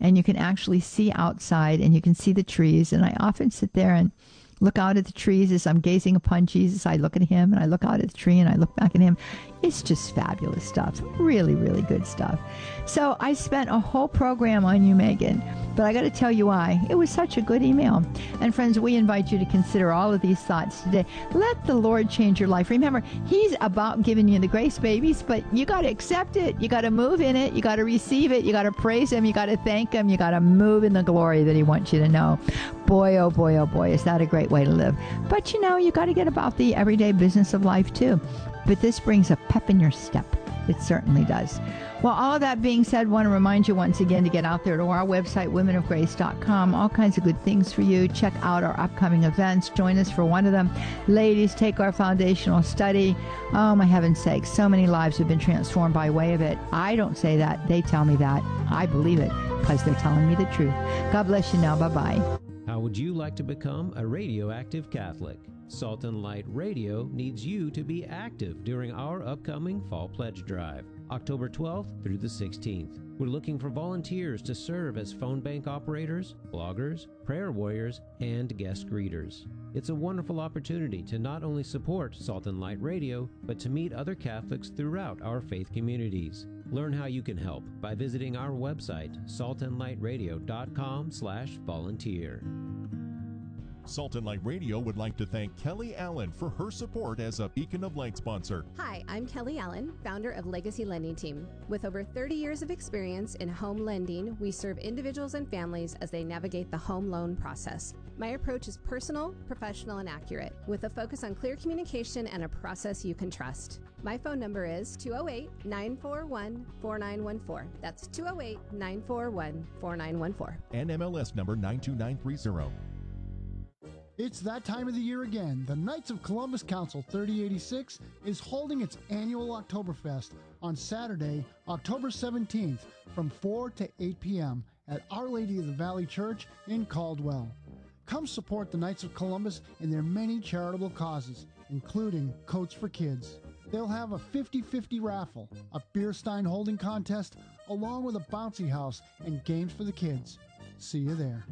and you can actually see outside and you can see the trees. And I often sit there and look out at the trees as I'm gazing upon Jesus. I look at him and I look out at the tree and I look back at him. It's just fabulous stuff. Really, really good stuff. So I spent a whole program on you, Megan, but I got to tell you why. It was such a good email. And friends, we invite you to consider all of these thoughts today. Let the Lord change your life. Remember, he's about giving you the grace, babies, but you got to accept it. You got to move in it. You got to receive it. You got to praise him. You got to thank him. You got to move in the glory that he wants you to know. Boy, oh boy, oh boy, is that a great way to live. But you know, you got to get about the everyday business of life too. But this brings a pep in your step. It certainly does. Well, all of that being said, I want to remind you once again to get out there to our website, womenofgrace.com. All kinds of good things for you. Check out our upcoming events. Join us for one of them. Ladies, take our foundational study. Oh, my heaven's sake, so many lives have been transformed by way of it. I don't say that. They tell me that. I believe it because they're telling me the truth. God bless you now. Bye-bye. How would you like to become a radioactive Catholic? Salt and Light Radio needs you to be active during our upcoming Fall Pledge Drive, October 12th through the 16th. We're looking for volunteers to serve as phone bank operators, bloggers, prayer warriors, and guest greeters. It's a wonderful opportunity to not only support Salt and Light Radio, but to meet other Catholics throughout our faith communities. Learn how you can help by visiting our website, saltandlightradio.com/volunteer. Salt and Light Radio would like to thank Kelly Allen for her support as a Beacon of Light sponsor. Hi, I'm Kelly Allen, founder of Legacy Lending Team. With over 30 years of experience in home lending, we serve individuals and families as they navigate the home loan process. My approach is personal, professional, and accurate, with a focus on clear communication and a process you can trust. My phone number is 208-941-4914. That's 208-941-4914. And MLS number 92930. It's that time of the year again. The Knights of Columbus Council 3086 is holding its annual Oktoberfest on Saturday, October 17th from 4 to 8 p.m. at Our Lady of the Valley Church in Caldwell. Come support the Knights of Columbus in their many charitable causes, including Coats for Kids. They'll have a 50-50 raffle, a beer stein holding contest, along with a bouncy house and games for the kids. See you there.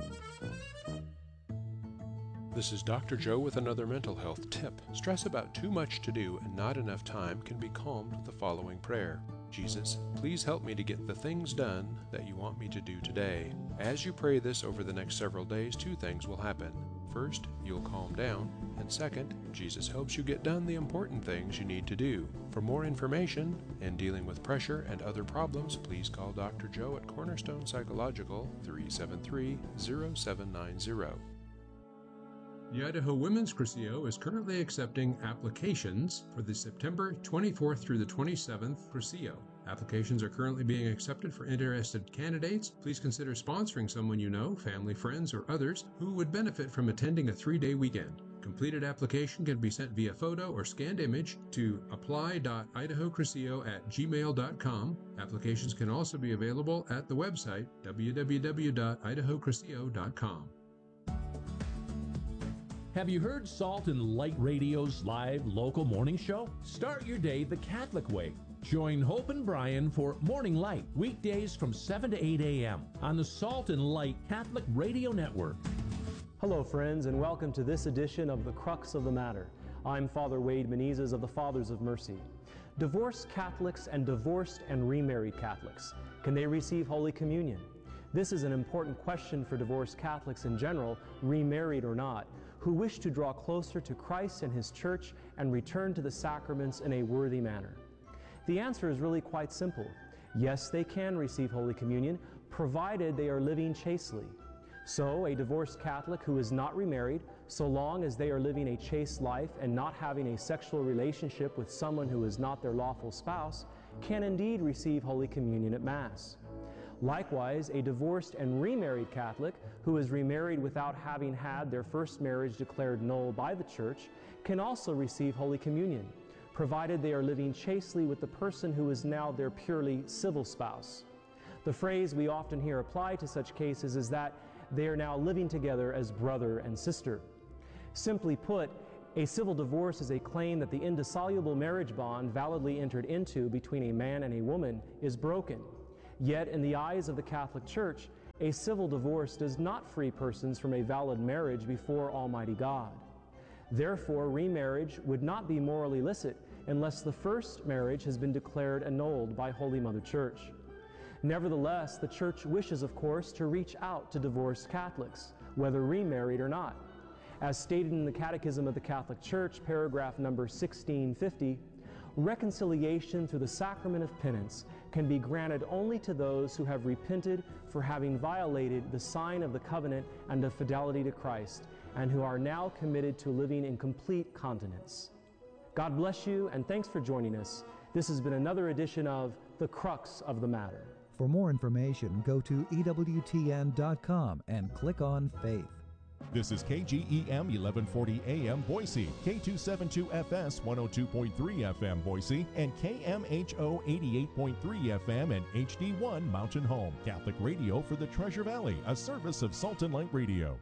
This is Dr. Joe with another mental health tip. Stress about too much to do and not enough time can be calmed with the following prayer. Jesus, please help me to get the things done that you want me to do today. As you pray this over the next several days, two things will happen. First, you'll calm down, and second, Jesus helps you get done the important things you need to do. For more information and dealing with pressure and other problems, please call Dr. Joe at Cornerstone Psychological 373-0790. The Idaho Women's Crucio is currently accepting applications for the September 24th through the 27th Crucio. Applications are currently being accepted for interested candidates. Please consider sponsoring someone you know, family, friends, or others who would benefit from attending a 3-day weekend. Completed application can be sent via photo or scanned image to apply.idahocrucio@gmail.com. Applications can also be available at the website www.idahocrucio.com. Have you heard Salt and Light Radio's live local morning show? Start your day the Catholic way. Join Hope and Brian for Morning Light, weekdays from 7 to 8 a.m. on the Salt and Light Catholic Radio Network. Hello, friends, and welcome to this edition of The Crux of the Matter. I'm Father Wade Menezes of the Fathers of Mercy. Divorced Catholics and divorced and remarried Catholics, can they receive Holy Communion? This is an important question for divorced Catholics in general, remarried or not, who wish to draw closer to Christ and His Church and return to the sacraments in a worthy manner. The answer is really quite simple. Yes, they can receive Holy Communion, provided they are living chastely. So, a divorced Catholic who is not remarried, so long as they are living a chaste life and not having a sexual relationship with someone who is not their lawful spouse, can indeed receive Holy Communion at Mass. Likewise, a divorced and remarried Catholic who is remarried without having had their first marriage declared null by the Church can also receive Holy Communion, provided they are living chastely with the person who is now their purely civil spouse. The phrase we often hear applied to such cases is that they are now living together as brother and sister. Simply put, a civil divorce is a claim that the indissoluble marriage bond validly entered into between a man and a woman is broken. Yet, in the eyes of the Catholic Church, a civil divorce does not free persons from a valid marriage before Almighty God. Therefore, remarriage would not be morally licit unless the first marriage has been declared annulled by Holy Mother Church. Nevertheless, the Church wishes, of course, to reach out to divorced Catholics, whether remarried or not. As stated in the Catechism of the Catholic Church, paragraph number 1650, reconciliation through the sacrament of penance can be granted only to those who have repented for having violated the sign of the covenant and of fidelity to Christ, and who are now committed to living in complete continence. God bless you, and thanks for joining us. This has been another edition of The Crux of the Matter. For more information, go to EWTN.com and click on Faith. This is KGEM 1140 AM Boise, K272FS 102.3 FM Boise, and KMHO 88.3 FM and HD1 Mountain Home. Catholic radio for the Treasure Valley, a service of Salt and Light Radio.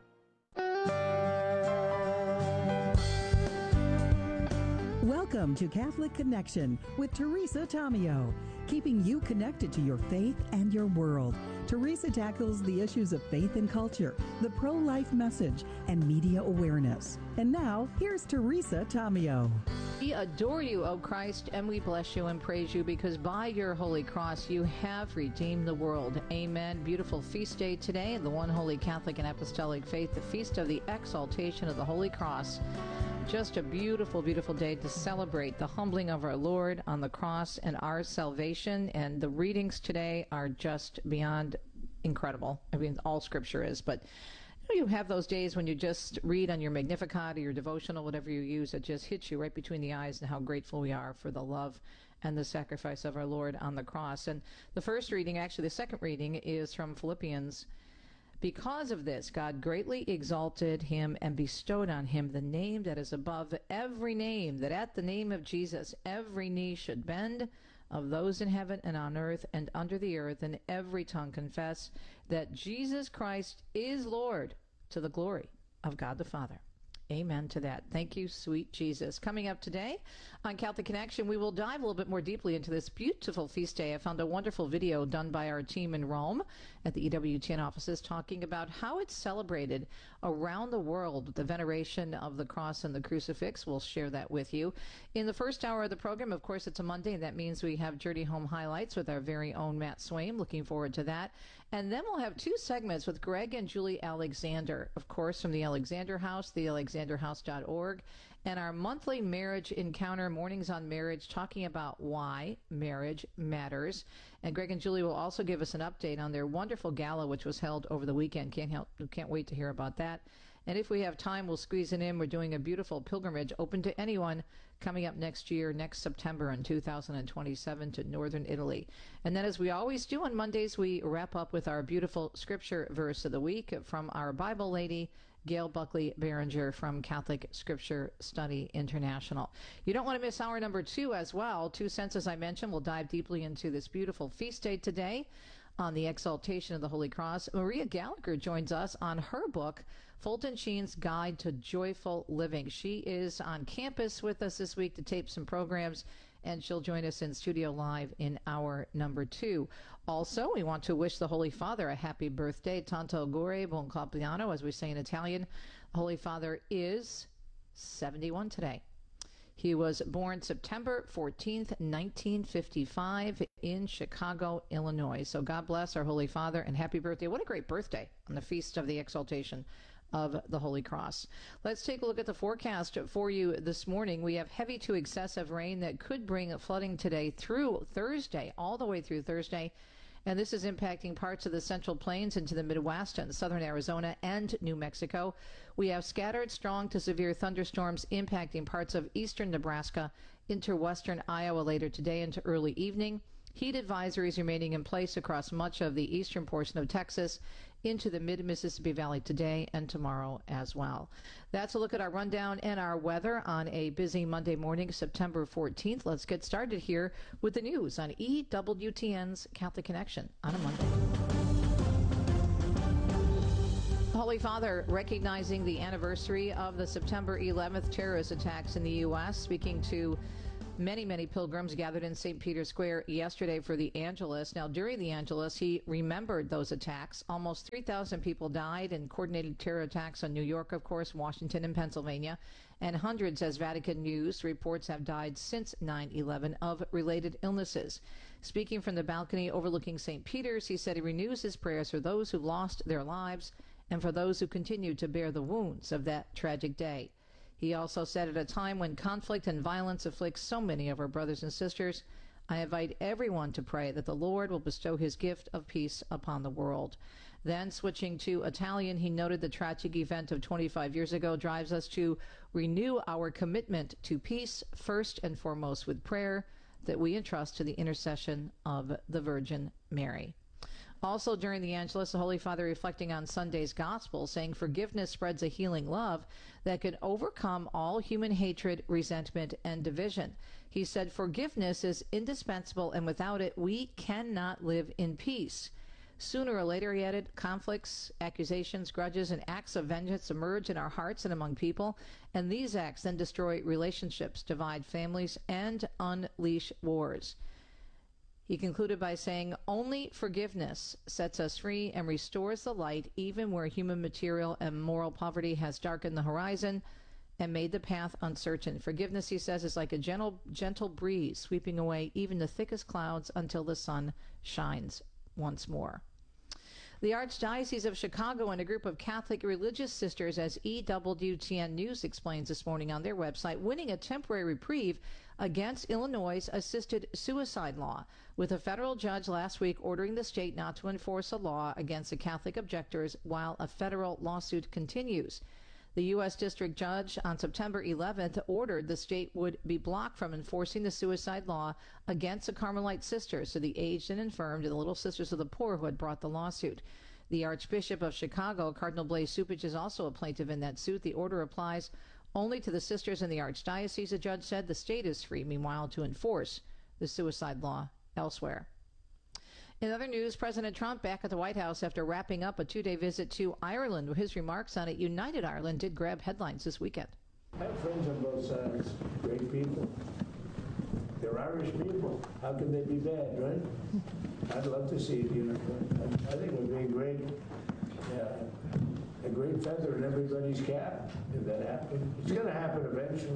Welcome to Catholic Connection with Teresa Tomeo, keeping you connected to your faith and your world. Teresa tackles the issues of faith and culture, the pro-life message, and media awareness. And now, here's Teresa Tomeo. We adore you, O Christ, and we bless you and praise you because by your holy cross you have redeemed the world. Amen. Beautiful feast day today in the one holy Catholic and Apostolic faith, the feast of the exaltation of the Holy Cross. Just a beautiful, beautiful day to celebrate the humbling of our Lord on the cross and our salvation. And the readings today are just beyond incredible. I mean, all Scripture is. But you have those days when you just read on your Magnificat or your devotional, whatever you use, it just hits you right between the eyes and how grateful we are for the love and the sacrifice of our Lord on the cross. And the first reading, actually the second reading, is from Philippians. Because of this, God greatly exalted him and bestowed on him the name that is above every name, that at the name of Jesus every knee should bend, of those in heaven and on earth and under the earth, and every tongue confess that Jesus Christ is Lord, to the glory of God the Father. Amen to that. Thank you, sweet Jesus. Coming up today on Catholic Connection, we will dive a little bit more deeply into this beautiful feast day. I found a wonderful video done by our team in Rome at the EWTN offices talking about how it's celebrated around the world, the veneration of the cross and the crucifix. We'll share that with you. In the first hour of the program, of course, it's a Monday, and that means we have Journey Home Highlights with our very own Matt Swaim. Looking forward to that. And then we'll have two segments with Greg and Julie Alexander, of course, from the Alexander House, thealexanderhouse.org, and our monthly marriage encounter, Mornings on Marriage, talking about why marriage matters. And Greg and Julie will also give us an update on their wonderful gala, which was held over the weekend. Can't wait to hear about that. And if we have time, we'll squeeze it in. We're doing a beautiful pilgrimage open to anyone coming up next year, next September in 2027 to northern Italy. And then, as we always do on Mondays, we wrap up with our beautiful scripture verse of the week from our Bible lady, Gail Buckley Behringer from Catholic Scripture Study International. You don't want to miss hour number 2 as well. 2 cents, as I mentioned, we'll dive deeply into this beautiful feast day today on the exaltation of the Holy Cross. Maria Gallagher joins us on her book, Fulton Sheen's Guide to Joyful Living. She is on campus with us this week to tape some programs, and she'll join us in studio live in hour number 2. Also, we want to wish the Holy Father a happy birthday. Tanto auguri, buon compleanno, as we say in Italian. The Holy Father is 71 today. He was born September 14th, 1955 in Chicago, Illinois. So God bless our Holy Father and happy birthday. What a great birthday on the Feast of the Exaltation of the Holy Cross. Let's take a look at the forecast for you this morning. We have heavy to excessive rain that could bring flooding today through Thursday, all the way through Thursday. And this is impacting parts of the Central Plains into the Midwest and southern Arizona and New Mexico. We have scattered strong to severe thunderstorms impacting parts of eastern Nebraska into western Iowa later today into early evening. Heat advisories remaining in place across much of the eastern portion of Texas into the mid-Mississippi Valley today and tomorrow as well. That's a look at our rundown and our weather on a busy Monday morning, September 14th. Let's get started here with the news on EWTN's Catholic Connection on a Monday. Holy Father, recognizing the anniversary of the September 11th terrorist attacks in the U.S., speaking to Many, many pilgrims gathered in St. Peter's Square yesterday for the Angelus. Now, during the Angelus, he remembered those attacks. Almost 3,000 people died in coordinated terror attacks on New York, of course, Washington, and Pennsylvania. And hundreds, as Vatican News reports, have died since 9/11 of related illnesses. Speaking from the balcony overlooking St. Peter's, he said he renews his prayers for those who lost their lives and for those who continue to bear the wounds of that tragic day. He also said, at a time when conflict and violence afflicts so many of our brothers and sisters, I invite everyone to pray that the Lord will bestow his gift of peace upon the world. Then, switching to Italian, he noted the tragic event of 25 years ago drives us to renew our commitment to peace, first and foremost with prayer that we entrust to the intercession of the Virgin Mary. Also during the Angelus, the Holy Father reflecting on Sunday's Gospel, saying forgiveness spreads a healing love that can overcome all human hatred, resentment, and division. He said forgiveness is indispensable, and without it, we cannot live in peace. Sooner or later, he added, conflicts, accusations, grudges, and acts of vengeance emerge in our hearts and among people, and these acts then destroy relationships, divide families, and unleash wars. He concluded by saying, only forgiveness sets us free and restores the light even where human material and moral poverty has darkened the horizon and made the path uncertain. Forgiveness, he says, is like a gentle breeze sweeping away even the thickest clouds until the sun shines once more. The Archdiocese of Chicago and a group of Catholic religious sisters, as EWTN News explains this morning on their website, winning a temporary reprieve against Illinois' assisted suicide law, with a federal judge last week ordering the state not to enforce a law against the Catholic objectors while a federal lawsuit continues. The U.S. District Judge on September 11th ordered the state would be blocked from enforcing the suicide law against the Carmelite sisters, so the aged and infirmed and the Little Sisters of the Poor who had brought the lawsuit. The Archbishop of Chicago, Cardinal Blaise Cupich, is also a plaintiff in that suit. The order applies only to the sisters in the Archdiocese, the judge said. The state is free, meanwhile, to enforce the suicide law elsewhere. In other news, President Trump back at the White House after wrapping up a two-day visit to Ireland. His remarks on it, United Ireland, did grab headlines this weekend. I have friends on both sides, great people. They're Irish people. How can they be bad, right? I'd love to see it, I think it would be a great feather in everybody's cap if that happened. It's going to happen eventually.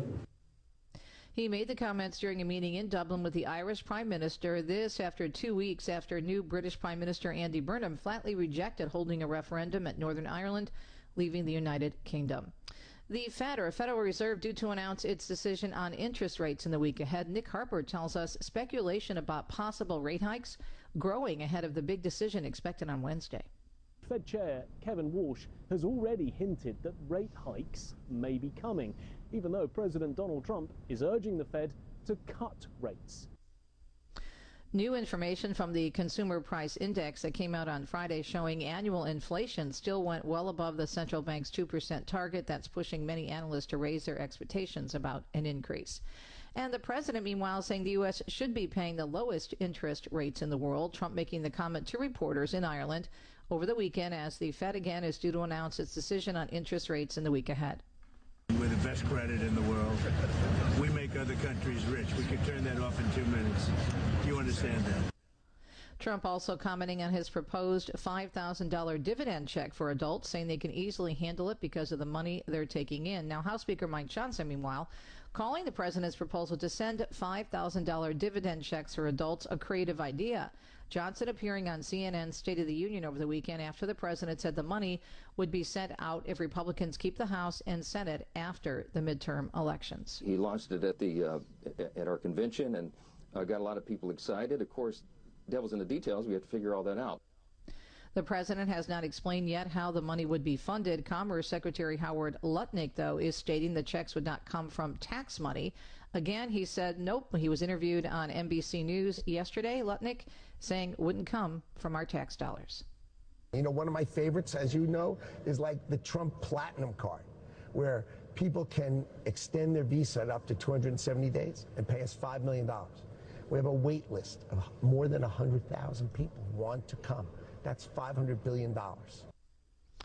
He made the comments during a meeting in Dublin with the Irish Prime Minister. This after 2 weeks after new British Prime Minister Andy Burnham flatly rejected holding a referendum at Northern Ireland, leaving the United Kingdom. The Fed, or Federal Reserve, due to announce its decision on interest rates in the week ahead. Nick Harper tells us speculation about possible rate hikes growing ahead of the big decision expected on Wednesday. Fed Chair Kevin Walsh has already hinted that rate hikes may be coming, even though President Donald Trump is urging the Fed to cut rates. New information from the Consumer Price Index that came out on Friday showing annual inflation still went well above the central bank's 2% target. That's pushing many analysts to raise their expectations about an increase. And the president, meanwhile, saying the U.S. should be paying the lowest interest rates in the world. Trump making the comment to reporters in Ireland over the weekend as the Fed again is due to announce its decision on interest rates in the week ahead. We're the best credit in the world. We make other countries rich. We could turn that off in 2 minutes. Do you understand that? Trump also commenting on his proposed $5,000 dividend check for adults, saying they can easily handle it because of the money they're taking in. Now, House Speaker Mike Johnson, meanwhile, calling the president's proposal to send $5,000 dividend checks for adults a creative idea. Johnson appearing on CNN's State of the Union over the weekend after the president said the money would be sent out if Republicans keep the House and Senate after the midterm elections. He launched it at our convention and got a lot of people excited. Of course, devil's in the details. We have to figure all that out. The president has not explained yet how the money would be funded. Commerce Secretary Howard Lutnick, though, is stating the checks would not come from tax money. Again, he said nope. He was interviewed on NBC News yesterday, Lutnick, saying wouldn't come from our tax dollars. You know, one of my favorites, as you know, is like the Trump Platinum Card, where people can extend their visa up to 270 days and pay us $5 million. We have a wait list of more than 100,000 people who want to come. That's $500 billion.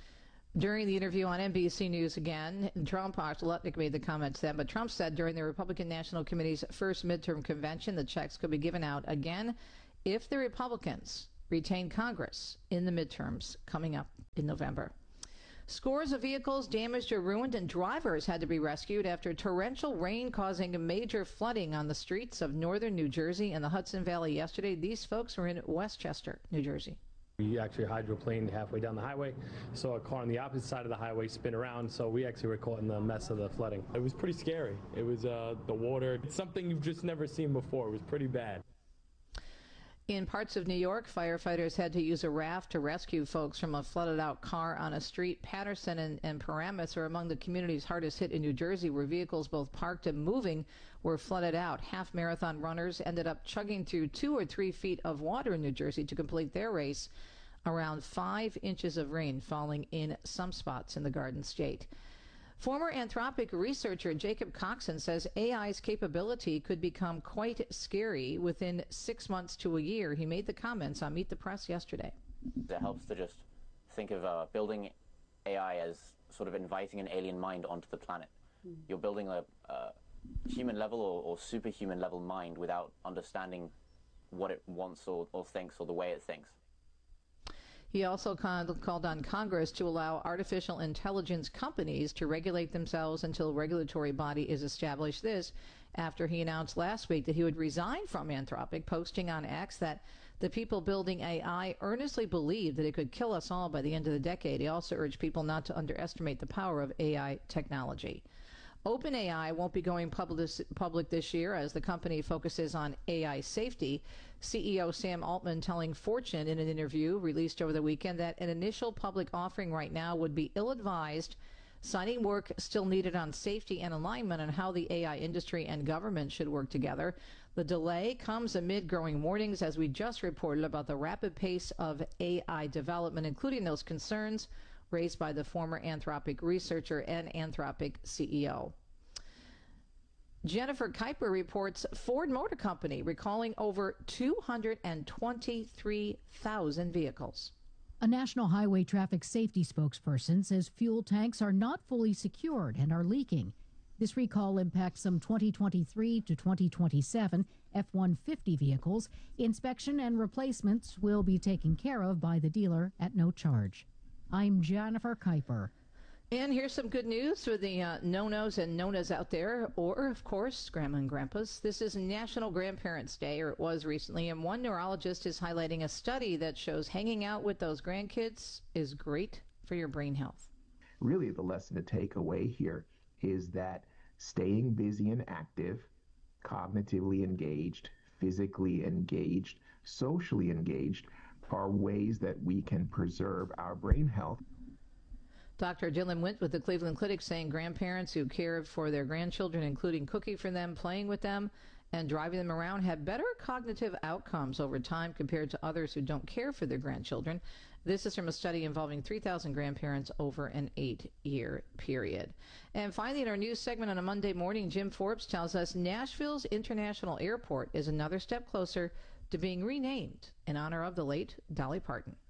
During the interview on NBC News again, Trump, Lutnick made the comments then, but Trump said during the Republican National Committee's first midterm convention, the checks could be given out again if the Republicans retain Congress in the midterms coming up in November. Scores of vehicles damaged or ruined, and drivers had to be rescued after torrential rain causing major flooding on the streets of northern New Jersey and the Hudson Valley yesterday. These folks were in Westchester, New Jersey. We actually hydroplaned halfway down the highway, saw a car on the opposite side of the highway spin around, so we actually were caught in the mess of the flooding. It was pretty scary. It was the water, it's something you've just never seen before. It was pretty bad. In parts of New York, firefighters had to use a raft to rescue folks from a flooded-out car on a street. Patterson and Paramus are among the communities hardest hit in New Jersey, where vehicles both parked and moving were flooded out. Half-marathon runners ended up chugging through 2 or 3 feet of water in New Jersey to complete their race. Around 5 inches of rain falling in some spots in the Garden State. Former Anthropic researcher Jacob Coxon says AI's capability could become quite scary within 6 months to a year. He made the comments on Meet the Press yesterday. It helps to just think of building AI as sort of inviting an alien mind onto the planet. You're building a human level or superhuman level mind without understanding what it wants or thinks or the way it thinks. He also called on Congress to allow artificial intelligence companies to regulate themselves until a regulatory body is established. This after he announced last week that he would resign from Anthropic, posting on X that the people building AI earnestly believe that it could kill us all by the end of the decade. He also urged people not to underestimate the power of AI technology. OpenAI won't be going public this year as the company focuses on AI safety. CEO Sam Altman telling Fortune in an interview released over the weekend that an initial public offering right now would be ill-advised, citing work still needed on safety and alignment on how the AI industry and government should work together. The delay comes amid growing warnings, as we just reported, about the rapid pace of AI development, including those concerns raised by the former Anthropic researcher and Anthropic CEO. Jennifer Kuiper reports Ford Motor Company recalling over 223,000 vehicles. A National Highway Traffic Safety spokesperson says fuel tanks are not fully secured and are leaking. This recall impacts some 2023 to 2027 F-150 vehicles. Inspection and replacements will be taken care of by the dealer at no charge. I'm Jennifer Kuiper. And here's some good news for the no-nos and nonas out there, or, of course, grandma and grandpas. This is National Grandparents' Day, or it was recently, and one neurologist is highlighting a study that shows hanging out with those grandkids is great for your brain health. Really, the lesson to take away here is that staying busy and active, cognitively engaged, physically engaged, socially engaged, are ways that we can preserve our brain health. Dr. Dylan Wint with the Cleveland Clinic saying grandparents who care for their grandchildren, including cooking for them, playing with them, and driving them around, have better cognitive outcomes over time compared to others who don't care for their grandchildren. This is from a study involving 3,000 grandparents over an 8-year period. And finally, in our news segment on a Monday morning, Jim Forbes tells us Nashville's International Airport is another step closer to being renamed in honor of the late Dolly Parton.